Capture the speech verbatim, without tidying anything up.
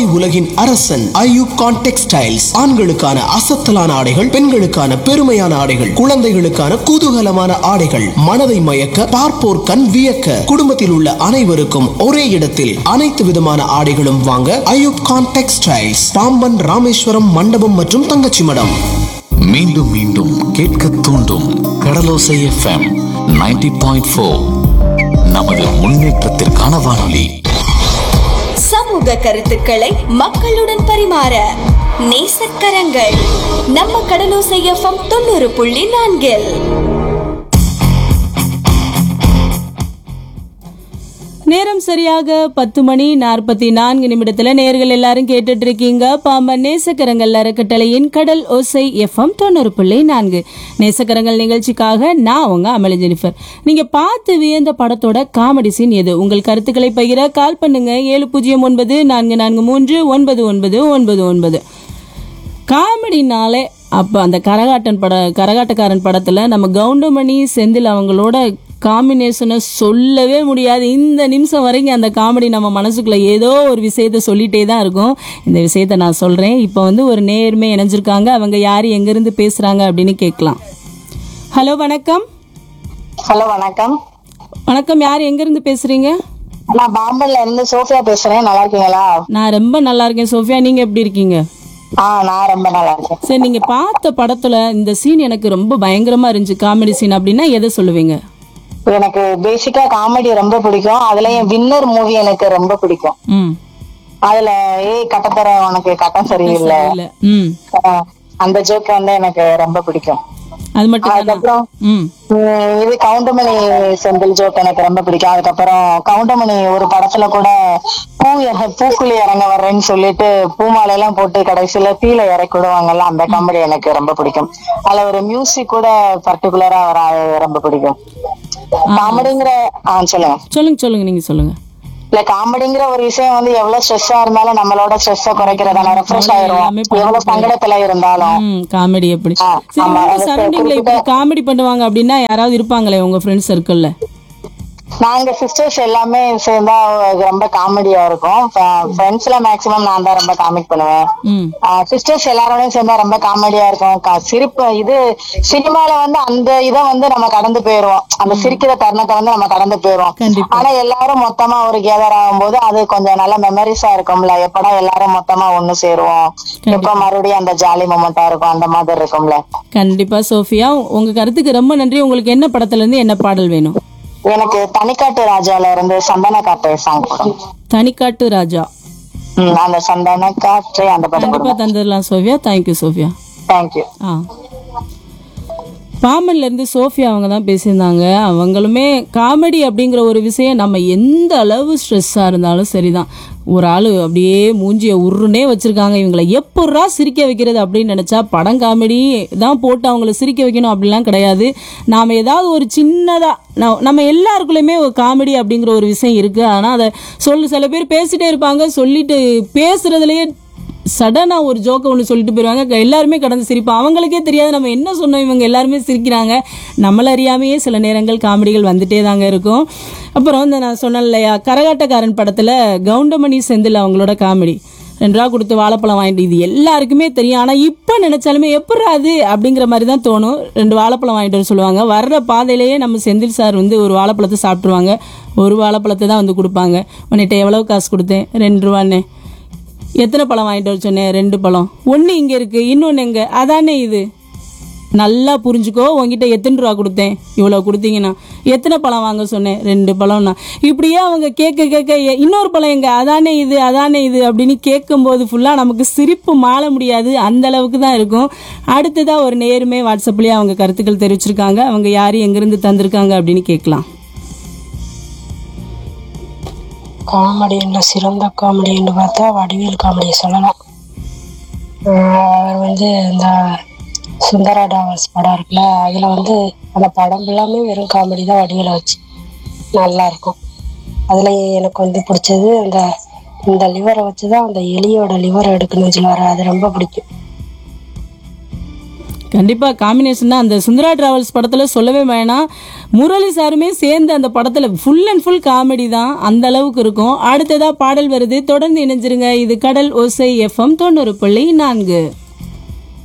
உலகின் அரசன் ஐயூப் கான் டெக்ஸ்டைல்ஸ். ஆண்களுக்கான அசத்தலான ஆடைகள், பெண்களுக்கான பெருமையான ஆடைகள், குழந்தைகளுக்கான குதூகலமான ஆடைகள், மனதை மயக்க பார்ப்போர் கண் வியக்க, குடும்பத்தில் உள்ள அனைவருக்கும் ஒரே இடத்தில் அனைத்து விதமான ஆடைகளும் வாங்க ஐயூப் கான் டெக்ஸ்டைல்ஸ், பாம்பன் ராமேஸ்வரம் மண்டபம் மற்றும் தங்கச்சி மடம். மீண்டும் மீண்டும் கேட்க தூண்டும் கடலோசை எஃப்எம் நைன்டி பாயிண்ட் ஃபோர். நமது முன்னேற்றத்திற்கான வானொலி. சமூக கருத்துக்களை மக்களுடன் பரிமாற நேசக்கரங்கள் நம்ம கடலோசை எஃப்எம் தொண்ணூறு புள்ளி நான்கில். நேரம் சரியாக பத்து மணி நாற்பத்தி நான்கு நிமிடத்துல நேர்கள் எல்லாரும் கேட்டுட்டு இருக்கீங்க பாம்பன் நேசக்கரங்கள் அறக்கட்டளையின் கடல் ஓசை எஃப்எம் தொண்ணூறு புள்ளி நான்கு. நேசக்கரங்கள் நிகழ்ச்சிக்காக நான் உங்க அமளி ஜெனிஃபர். நீங்க பார்த்து வியந்த படத்தோட காமெடி சீன் எது? உங்கள் கருத்துக்களை பகிர கால் பண்ணுங்க ஏழு பூஜ்ஜியம் ஒன்பது நான்கு நான்கு மூன்று ஒன்பது ஒன்பது ஒன்பது ஒன்பது. காமெடினாலே அப்போ அந்த கரகாட்டன் பட கரகாட்டக்காரன் படத்துல நம்ம கவுண்டமணி செந்தில் அவங்களோட காம்பினேஷனை சொல்லவே முடியாது. இந்த நிமிஷம் வரைக்கும் அந்த காமெடி நம்ம மனசுக்குள்ள ஏதோ ஒரு விஷயத்த சொல்லிட்டே தான் இருக்கும். இந்த விஷயத்த நான் சொல்றேன். இப்போ வந்து ஒரு நேர்மை இணைஞ்சிருக்காங்க. அவங்க யாரு எங்க இருந்து பேசுறாங்க அப்படின்னு கேட்கலாம். ஹலோ வணக்கம். ஹலோ வணக்கம். வணக்கம், யார் எங்க இருந்து பேசுறீங்க? நான் பாம்பன்ல இருந்து சோஃபியா பேசுறேன். நல்லா இருக்கீங்களா? நான் ரொம்ப நல்லா இருக்கேன் சோஃபியா, நீங்க எப்படி இருக்கீங்க? ஆஹ் நான் ரொம்ப நல்லா இருக்கேன். சரி, நீங்க பார்த்த படத்துல இந்த சீன் எனக்கு ரொம்ப பயங்கரமா இருந்துச்சு காமெடி சீன் அப்படின்னா எதை சொல்லுவீங்க? எனக்கு பேசிக்கா காமெடி ரொம்ப பிடிக்கும். அதுலயும் வின்னர் மூவி எனக்கு ரொம்ப பிடிக்கும். அதுல ஏய் கட்டத்தர உனக்கு கட்டம் சரியில்லை அந்த ஜோக் வந்து எனக்கு ரொம்ப பிடிக்கும். அது மட்டும். அதுக்கப்புறம் இது கவுண்டமணி செந்தில் ஜோக் எனக்கு ரொம்ப பிடிக்கும். அதுக்கப்புறம் கவுண்டமணி ஒரு படத்துல கூட பூ பூக்குழி இறங்க வர்றேன்னு சொல்லிட்டு பூமாலை எல்லாம் போட்டு கடைசியில தீல இறக்கி விடுவாங்கல்ல, அந்த காமெடி எனக்கு ரொம்ப பிடிக்கும். அதுல ஒரு மியூசிக் கூட பர்டிகுலரா வர ரொம்ப பிடிக்கும். காமெடிங்கிற ஆஹ் சொல்லுங்க சொல்லுங்க சொல்லுங்க நீங்க சொல்லுங்க. இல்ல காமெடிங்கிற ஒரு விஷயம் வந்து எவ்வளவு ஸ்ட்ரெஸ்ஸா இருந்தாலும் நம்மளோட ஸ்ட்ரெஸ்ஸ குறைக்கிறதால ரெஃப்ரெஷ் ஆயிரும். எவ்வளவு சங்கடத்துல இருந்தாலும் காமெடி எப்படி சரௌண்டிங்ல இப்படி காமெடி பண்ணுவாங்க அப்படின்னா யாராவது இருப்பாங்களே உங்க ஃப்ரெண்ட்ஸ் சர்க்கிள்ல? நாங்க சிஸ்டர்ஸ் எல்லாமே சேர்ந்தா ரொம்ப காமெடியா இருக்கும். ஃப்ரெண்ட்ஸ்ல மேக்சிமம் நான் தான் ரொம்ப காமெடி பண்ணுவேன். சிஸ்டர்ஸ் எல்லாரோடையும் சேர்ந்தா ரொம்ப காமெடியா இருக்கும். சிரிப்பு இது சினிமால வந்து அந்த இதை வந்து நம்ம கடந்து போயிருவோம். அந்த சிரிக்கிற தருணத்தை வந்து நம்ம கடந்து போயிருவோம். ஆனா எல்லாரும் மொத்தமா ஒரு கேதர் ஆகும் போது அது கொஞ்சம் நல்ல மெமரிஸா இருக்கும்ல. எப்படா எல்லாரும் மொத்தமா ஒண்ணு சேருவோம், எப்ப மறுபடியும் அந்த ஜாலி மொமெண்டா இருக்கும், அந்த மாதிரி இருக்கும்ல. கண்டிப்பா சோஃபியா, உங்க கருத்துக்கு ரொம்ப நன்றி. உங்களுக்கு என்ன படத்துல இருந்து என்ன பாடல் வேணும்? எனக்கு தனிக்காட்டு ராஜால இருந்து சந்தன காற்று சாங் போடும். தனிக்காட்டு ராஜா அந்த சந்தன காற்று அந்த படம் தந்துடலாம் சோஃபியா. Thank you Sofia. தேங்க்யூ. ஆ பாம்பன்ல இருந்து சோஃபியா அவங்க தான் பேசியிருந்தாங்க. அவங்களுமே காமெடி அப்படிங்கிற ஒரு விஷயம் நம்ம எந்த அளவு ஸ்ட்ரெஸ்ஸா இருந்தாலும் சரிதான், ஒரு ஆளு அப்படியே மூஞ்சிய உருன்னே வச்சிருக்காங்க. இவங்களை எப்படா சிரிக்க வைக்கிறது அப்படின்னு நினைச்சா படம் காமெடி தான் போட்டு அவங்கள சிரிக்க வைக்கணும் அப்படிலாம் கிடையாது. நாம ஏதாவது ஒரு சின்னதா நம்ம எல்லாருக்குள்ளயுமே ஒரு காமெடி அப்படிங்கிற ஒரு விஷயம் இருக்கு. ஆனா அதை சொல்லு சில பேர் பேசிட்டே இருப்பாங்க, சொல்லிட்டு பேசுறதுலயே சடனா ஒரு ஜோக்க ஒன்று சொல்லிட்டு போயிருவாங்க, எல்லாருமே கடந்து சிரிப்போம். அவங்களுக்கே தெரியாது நம்ம என்ன சொன்னோம், இவங்க எல்லாருமே சிரிக்கிறாங்க. நம்மள அறியாமையே சில நேரங்கள் காமெடிகள் வந்துட்டே தாங்க இருக்கும். அப்புறம் இந்த நான் சொன்னேன் இல்லையா, கரகாட்டக்காரன் படத்துல கவுண்டமணி செந்தில் அவங்களோட காமெடி, ரெண்டு ரூபா கொடுத்து வாழைப்பழம் வாங்கிட்டு, இது எல்லாருக்குமே தெரியும். ஆனா இப்ப நினைச்சாலுமே எப்படாது அப்படிங்கிற மாதிரி தான் தோணும். ரெண்டு வாழைப்பழம் வாங்கிட்டு வர சொல்லுவாங்க. வர்ற பாதையிலேயே நம்ம செந்தில் சார் வந்து ஒரு வாழைப்பழத்தை சாப்பிட்டுருவாங்க. ஒரு வாழைப்பழத்தை தான் வந்து கொடுப்பாங்க. உன்னிட்ட எவ்வளவு காசு கொடுத்தேன்? ரெண்டு ரூபான்னு. எத்தனை பழம் வாங்கிட்டு வர சொன்னேன்? ரெண்டு பழம். ஒன்று இங்கே இருக்கு, இன்னொன்று எங்க? அதானே இது. நல்லா புரிஞ்சுக்கோ, உங்ககிட்ட எத்தனை ரூபா கொடுத்தேன்? இவ்வளோ கொடுத்தீங்கன்னா. எத்தனை பழம் வாங்க சொன்னேன்? ரெண்டு பழம்னா. இப்படியே அவங்க கேட்க கேட்க இன்னொரு பழம் எங்க? அதானே இது அதானே இது அப்படின்னு கேட்கும்போது ஃபுல்லாக நமக்கு சிரிப்பு மாள முடியாது, அந்த அளவுக்கு தான் இருக்கும். அடுத்ததாக ஒரு நேருமே வாட்ஸ்அப்லேயே அவங்க கருத்துக்கள் தெரிவிச்சிருக்காங்க. அவங்க யார் எங்கேருந்து தந்திருக்காங்க அப்படின்னு கேட்கலாம். காமெடியில் சிறந்த காமெடின்னு பார்த்தா வடிவேல் காமெடியை சொல்லலாம். அவர் வந்து இந்த சுந்தரா டாவல்ஸ் படம் இருக்குல்ல, அதில் வந்து அந்த படம் எல்லாமே வெறும் காமெடி தான், வடிவேலை வச்சு நல்லாயிருக்கும். அதில் எனக்கு வந்து பிடிச்சது அந்த இந்த லிவரை வச்சு தான் அந்த எலியோட லிவரை எடுக்கணும்னு சொல்லுவார், அது ரொம்ப பிடிக்கும். கண்டிப்பா காம்பினேஷன் தான். அந்த சுந்தரா டிராவல்ஸ் படத்துல சொல்லவே வேணாம், முரளி சாருமே சேர்ந்து அந்த படத்துல ஃபுல் அண்ட் ஃபுல் காமெடி தான், அந்த அளவுக்கு இருக்கும். அடுத்ததா பாடல் வருது, தொடர்ந்து இணைஞ்சிருங்க. இது கடல் ஓசை எஃப்எம் தொண்ணூறு புள்ளி நான்கு.